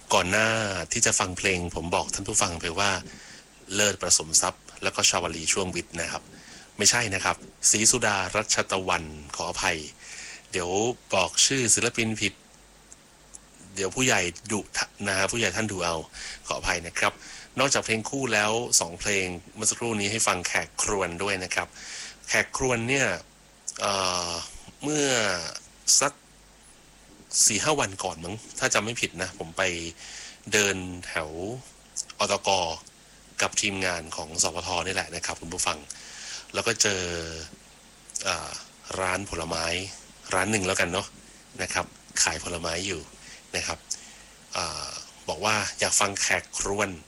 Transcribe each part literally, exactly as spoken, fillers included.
ก่อนหน้าที่จะฟังเพลงผมบอกท่านผู้ฟังไปว่าเลิศประสมทรัพย์แล้วก็ชาวลีช่วงวิทย์นะครับไม่ใช่นะครับศรีสุดารัชตะวันขออภัยเดี๋ยวบอกชื่อศิลปินผิดเดี๋ยวผู้ใหญ่ดุนะฮะผู้ใหญ่ท่านดูเอาขออภัยนะครับนอกจากเพลงคู่แล้วสองเพลงเมื่อสักครู่นี้ให้ฟังแขกครวญด้วยนะครับแขกครวญเนี่ยเอ่อเมื่อสักสี่ห้าวันก่อนมั้งถ้าจำไม่ผิดนะผมไปเดินแถวอตกกับทีมงานของสปทนี่แหละนะครับคุณผู้ฟังแล้วก็เจอร้านผลไม้ร้านหนึ่งแล้วกันเนาะนะครับขายผลไม้อยู่นะครับอบอกว่าอยากฟังแขกครวญ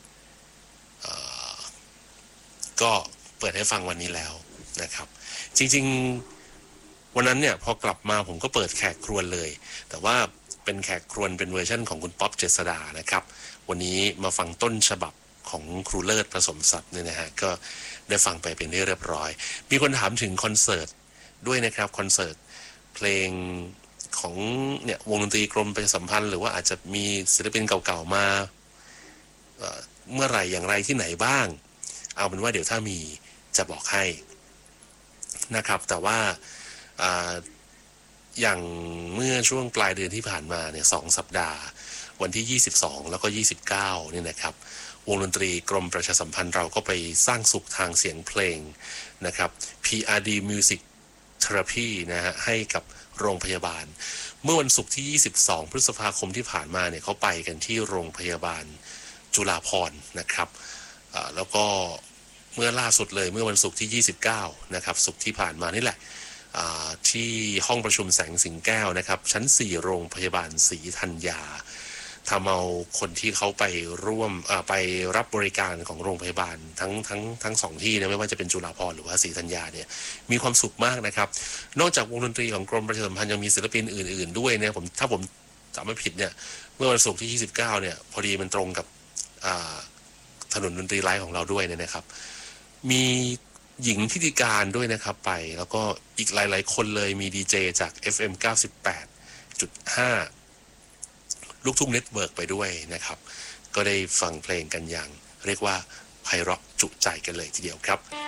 ก็เปิดให้ฟังวันนี้แล้วนะครับจริงๆวันนั้นเนี่ยพอกลับมาผมก็เปิดแขกครวญเลยแต่ว่าเป็นแขกครวญเป็นเวอร์ชั่นของคุณป๊อปเจษฎานะครับวันนี้มาฟังต้นฉบับของครูเลิศผสมศัพท์เนี่ยนะฮะก็ได้ฟังไปเป็นที่เรียบร้อยมีคนถามถึงคอนเสิร์ตด้วยนะครับคอนเสิร์ตเพลงของเนี่ยวงดนตรีกรมประชาสัมพันธ์หรือว่าอาจจะมีศิลปินเก่าๆมาเอ่อเมื่อไหร่อย่างไรที่ไหนบ้างเอาเป็นว่าเดี๋ยวถ้ามีจะบอกให้นะครับแต่ว่าอ่าอย่างเมื่อช่วงปลายเดือนที่ผ่านมาเนี่ยสองสัปดาห์วันที่ยี่สิบสองแล้วก็ยี่สิบเก้าเนี่ยนะครับวงดนตรีกรมประชาสัมพันธ์เราก็ไปสร้างสุขทางเสียงเพลงนะครับ พี อาร์ ดี Music Therapy นะฮะให้กับโรงพยาบาลเมื่อวันศุกร์ที่ยี่สิบสองพฤษภาคมที่ผ่านมาเนี่ยเขาไปกันที่โรงพยาบาลจุฬาภรณ์นะครับแล้วก็เมื่อล่าสุดเลยเมื่อวันศุกร์ที่ยี่สิบเก้านะครับศุกร์ที่ผ่านมานี่แหละที่ห้องประชุมแสงสิงแก้วนะครับชั้นสี่โรงพยาบาลศรีธัญญาทำเอาคนที่เขาไปร่วมไปรับบริการของโรงพยาบาลทั้งทั้งทั้งสองที่นะไม่ว่าจะเป็นจุฬาภรณ์หรือว่าศรีธัญญาเนี่ยมีความสุขมากนะครับนอกจากวงดนตรีของกรมประชาสัมพันธ์ยังมีศิลปินอื่นๆด้วยเนี่ยผมถ้าผมจำไม่ผิดเนี่ยเมื่อวันศุกร์ที่ยี่สิบเก้าเนี่ยพอดีมันตรงกับถนนดนตรีไลฟ์ของเราด้วยเนี่ยนะครับมีหญิงพิธีการด้วยนะครับไปแล้วก็อีกหลายๆคนเลยมีดีเจจาก เอฟ เอ็ม เก้าสิบแปดจุดห้า ลูกทุ่งเน็ตเวิร์กไปด้วยนะครับก็ได้ฟังเพลงกันอย่างเรียกว่าไพเราะจุใจกันเลยทีเดียวครับ